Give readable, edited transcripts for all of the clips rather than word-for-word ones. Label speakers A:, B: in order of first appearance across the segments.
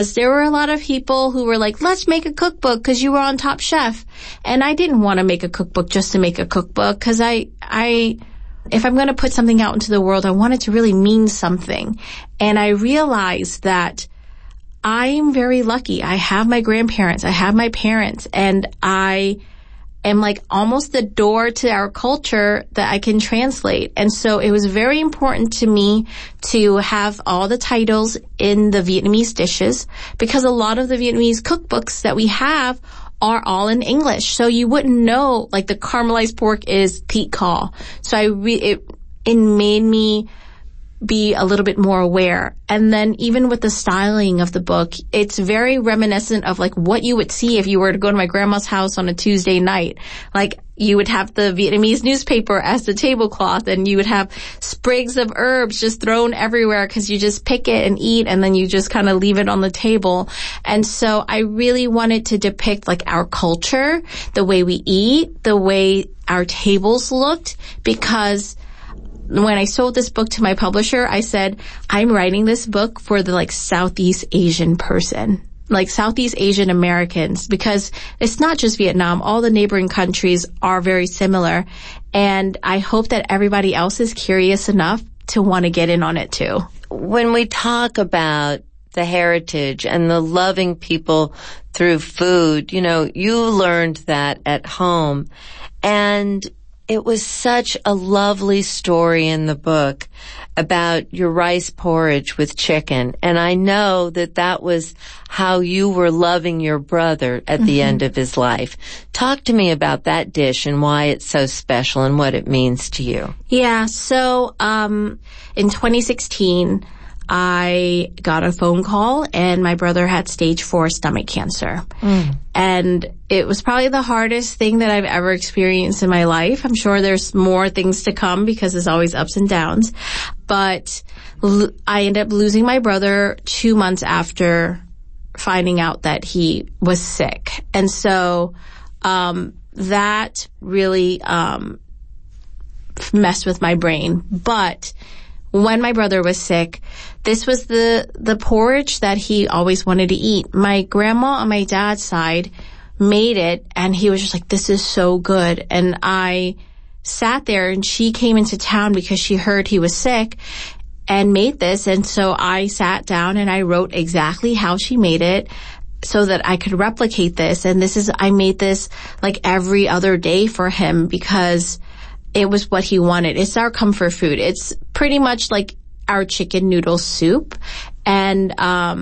A: There were a lot of people who were like, let's make a cookbook because you were on Top Chef. And I didn't want to make a cookbook just to make a cookbook because if I'm going to put something out into the world, I want it to really mean something. And I realized that I'm very lucky. I have my grandparents, I have my parents, and I am like almost the door to our culture that I can translate. And so it was very important to me to have all the titles in the Vietnamese dishes because a lot of the Vietnamese cookbooks that we have are all in English. So you wouldn't know, like the caramelized pork is Thịt Kho. So it made me be a little bit more aware. And then even with the styling of the book, it's very reminiscent of like what you would see if you were to go to my grandma's house on a Tuesday night. Like you would have the Vietnamese newspaper as the tablecloth and you would have sprigs of herbs just thrown everywhere because you just pick it and eat and then you just kind of leave it on the table. And so I really wanted to depict like our culture, the way we eat, the way our tables looked, because when I sold this book to my publisher, I said, I'm writing this book for the like Southeast Asian person, like Southeast Asian Americans, because it's not just Vietnam. All the neighboring countries are very similar. And I hope that everybody else is curious enough to want to get in on it too.
B: When we talk about the heritage and the loving people through food, you know, you learned that at home, and it was such a lovely story in the book about your rice porridge with chicken. And I know that that was how you were loving your brother at the end of his life. Talk to me about that dish and why it's so special and what it means to you.
A: Yeah. So, in 2016, I got a phone call and my brother had stage 4 stomach cancer. And it was probably the hardest thing that I've ever experienced in my life. I'm sure there's more things to come because there's always ups and downs. But I ended up losing my brother 2 months after finding out that he was sick. And so that really messed with my brain. But when my brother was sick, this was the porridge that he always wanted to eat. My grandma on my dad's side made it, and he was just like, this is so good. And I sat there, and she came into town because she heard he was sick and made this. And so I sat down and I wrote exactly how she made it so that I could replicate this. And I made this like every other day for him because it was what he wanted. It's our comfort food. It's pretty much like our chicken noodle soup. And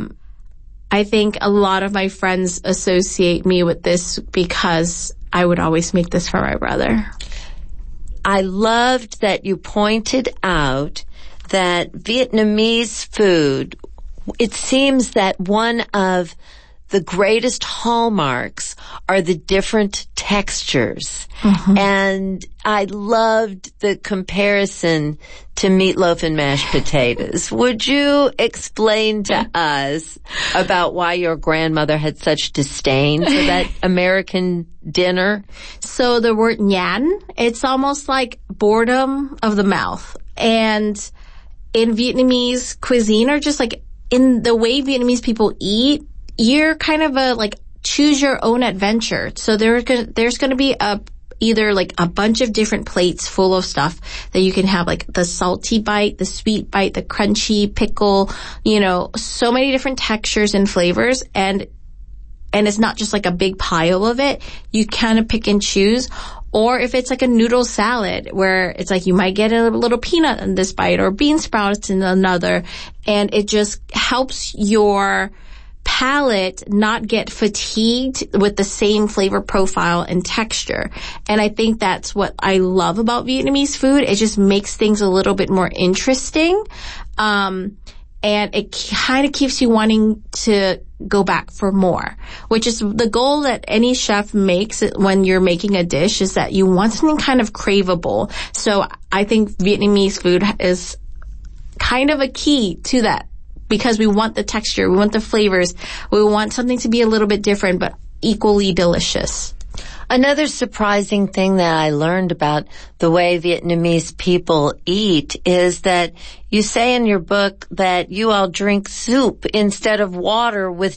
A: I think a lot of my friends associate me with this because I would always make this for my brother.
B: I loved that you pointed out that Vietnamese food, it seems that one of the greatest hallmarks are the different textures. And I loved the comparison to meatloaf and mashed potatoes. Would you explain to us about why your grandmother had such disdain for that American dinner?
A: So the word nhan, it's almost like boredom of the mouth. And in Vietnamese cuisine, or just like in the way Vietnamese people eat, you're kind of a like choose your own adventure. So there's going to be either like a bunch of different plates full of stuff that you can have, like the salty bite, the sweet bite, the crunchy pickle, you know, so many different textures and flavors. And it's not just like a big pile of it. You kind of pick and choose. Or if it's like a noodle salad where it's like you might get a little peanut in this bite or bean sprouts in another. And it just helps your palate not get fatigued with the same flavor profile and texture. And I think that's what I love about Vietnamese food. It just makes things a little bit more interesting. And it kind of keeps you wanting to go back for more, which is the goal that any chef makes when you're making a dish, is that you want something kind of craveable. So I think Vietnamese food is kind of a key to that, because we want the texture, we want the flavors, we want something to be a little bit different but equally delicious.
B: Another surprising thing that I learned about the way Vietnamese people eat is that you say in your book that you all drink soup instead of water with